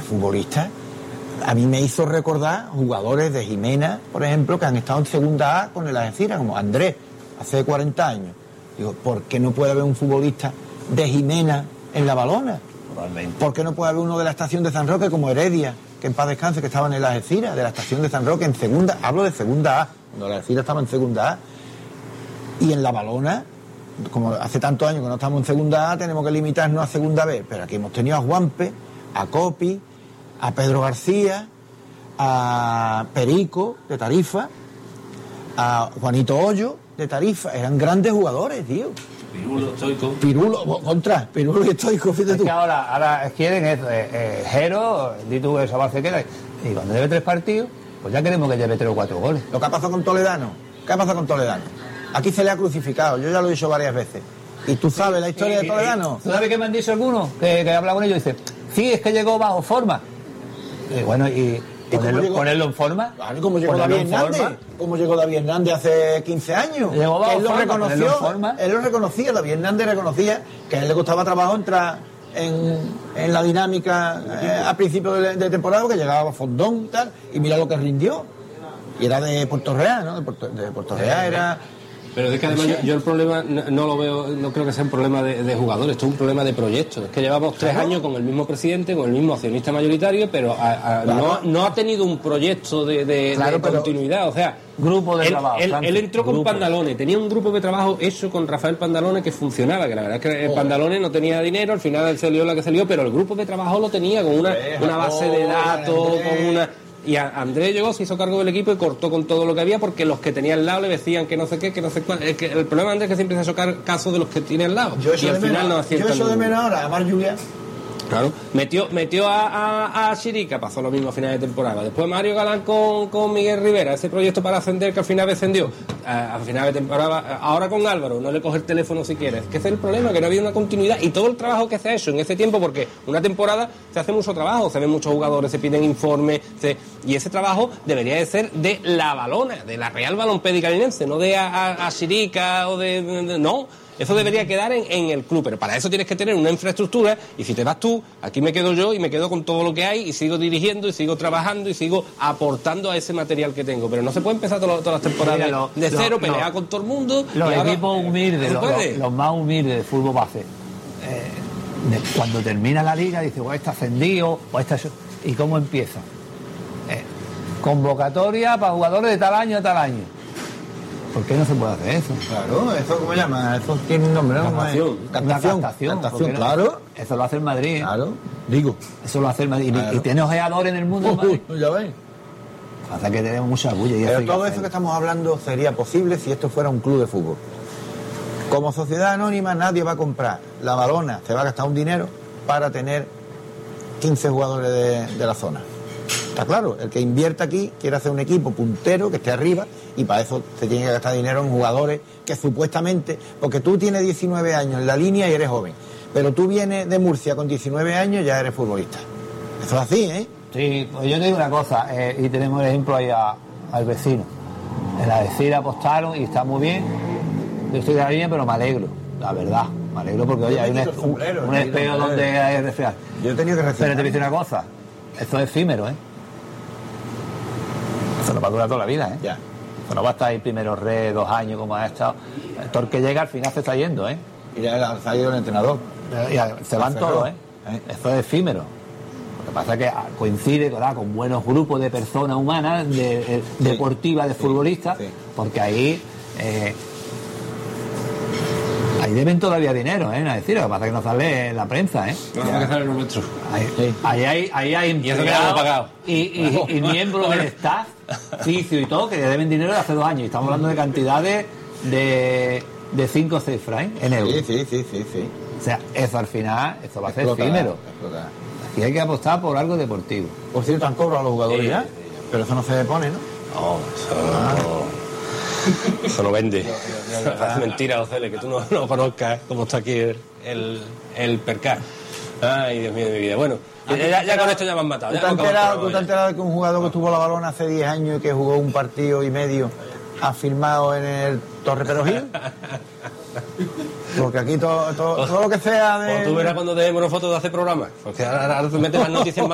futbolista a mí me hizo recordar jugadores de Jimena, por ejemplo, que han estado en segunda A con el Algeciras, como Andrés, hace 40 años. Digo, ¿por qué no puede haber un futbolista de Jimena en la Balona? Totalmente. ¿Por qué no puede haber uno de la estación de San Roque como Heredia, que en paz descanse, que estaba en el Algeciras, de la estación de San Roque en segunda? Hablo de segunda A, cuando el Algeciras estaba en segunda A. Y en la Balona, como hace tantos años que no estamos en segunda A, tenemos que limitarnos a segunda B. Pero aquí hemos tenido a Juanpe, a Copi, a Pedro García, a Perico, de Tarifa, a Juanito Hoyo, de Tarifa. Eran grandes jugadores, tío. Pirulo, Stoico. Pirulo y Stoico, fíjate Es tú. que ahora quieren eso, Jero, di tú eso va a queda. Y cuando lleve 3 partidos, pues ya queremos que lleve 3 o 4 goles. Lo que ha pasado con Toledano. ¿Qué ha pasado con Toledano? Aquí se le ha crucificado, yo ya lo he dicho varias veces. ¿Y tú sabes la historia de Toledano? ¿Tú sabes qué me han dicho algunos? Que habla con ellos y dice, sí, es que llegó bajo forma. Bueno, y ponerlo en forma. Claro, como llegó David Hernández. Como llegó David Hernández hace 15 años. Llegó bajo él lo forma, reconoció. Él lo reconocía, David Hernández reconocía que a él le costaba trabajo entrar en la dinámica a principios de temporada, que llegaba a fondón y tal, y mira lo que rindió. Y era de Puerto Real, ¿no? De Puerto Real era... Pero es que además yo el problema no lo veo, no creo que sea un problema de jugadores, esto es un problema de proyectos. Es que llevamos 3 años con el mismo presidente, con el mismo accionista mayoritario, pero no ha tenido un proyecto de continuidad. O sea, grupo de trabajo. Él entró con Pandalone, tenía un grupo de trabajo hecho con Rafael Pandalone que funcionaba, que la verdad es que Pandalone no tenía dinero, al final él se lió la que se lió, pero el grupo de trabajo lo tenía con una base de datos, con una... Y Andrés llegó, se hizo cargo del equipo y cortó con todo lo que había, porque los que tenía al lado le decían que no sé qué, que no sé cuál. Es que el problema de Andrés es que siempre se hace caso de los que tiene al lado. Y al final no acierta. Yo eso de menos ahora, a Mar Julián. Claro, metió a Chirica, pasó lo mismo a final de temporada. Después Mario Galán con Miguel Rivera, ese proyecto para ascender que al final descendió. A final de temporada, ahora con Álvaro, no le coge el teléfono si quieres. Que ese es el problema, que no había una continuidad. Y todo el trabajo que se ha hecho en ese tiempo, porque una temporada se hace mucho trabajo, se ven muchos jugadores, se piden informes, y ese trabajo debería de ser de la Balona, de la Real Balompédica Linense, no de a Chirica o no. Eso debería quedar en el club, pero para eso tienes que tener una infraestructura, y si te vas tú, aquí me quedo yo y me quedo con todo lo que hay y sigo dirigiendo y sigo trabajando y sigo aportando a ese material que tengo. Pero no se puede empezar todas las temporadas de cero, pelear con todo el mundo. Los equipos humildes, los más humildes de fútbol base, cuando termina la liga dice, está ascendido, ¿y cómo empieza? Convocatoria para jugadores de tal año a tal año. ¿Por qué no se puede hacer eso? Claro, ¿eso cómo se llama? Eso tiene un nombre, ¿no? Captación, claro. Eso lo hace el Madrid. Claro, digo. Eso lo hace el Madrid. Claro. Y tiene ojeadores en el mundo. Ya ves. Hasta que tenemos mucha bulla. Pero todo eso que estamos hablando sería posible si esto fuera un club de fútbol. Como sociedad anónima nadie va a comprar la Balona, se va a gastar un dinero para tener 15 jugadores de la zona. Está claro, el que invierta aquí quiere hacer un equipo puntero que esté arriba, y para eso se tiene que gastar dinero en jugadores que supuestamente, porque tú tienes 19 años en la línea y eres joven, pero tú vienes de Murcia con 19 años y ya eres futbolista. Eso es así, ¿eh? Sí, pues yo te digo una cosa, y tenemos el ejemplo ahí al vecino. En la vecina apostaron y está muy bien. Yo estoy de la línea, pero me alegro, la verdad. Me alegro porque, oye, hay un espejo donde hay que reflejar. Yo he tenido que reflejar. Pero te voy a decir una cosa, esto es efímero, ¿eh? Eso no va a durar toda la vida, ¿eh? Ya. Eso no va a estar ahí primero 2 años como ha estado. Todo el que llega al final se está yendo, ¿eh? Y ya se ha ido el entrenador. Se van todos, ¿eh? Eso es efímero. Lo que pasa es que coincide con buenos grupos de personas humanas, deportivas, de futbolistas, porque ahí deben todavía dinero, ¿eh? Es decir, lo que pasa es que no sale en la prensa, ¿eh? No, que sale lo nuestro. Ahí hay empleados y miembros del staff, oficio y todo, que deben dinero de hace 2 años. Y estamos hablando de cantidades de 5 cifras, ¿eh? En euros. Sí. O sea, eso al final, eso va a ser efímero. Aquí hay que apostar por algo deportivo. Por cierto, han cobrado a los jugadores ya, pero eso no se pone, ¿no? No, eso no vende. Es mentira, Ocele, que tú no conozcas cómo está aquí el percal. Ay, Dios mío de mi vida. Bueno, ya con esto ya me han matado. ¿Tú te has enterado de que un jugador que tuvo la Balona hace 10 años y que jugó un partido y medio ha firmado en el Torre Perojil? Porque aquí todo lo que sea de... Pues tú verás cuando dejemos fotos de hacer programas, porque ahora te metes las noticias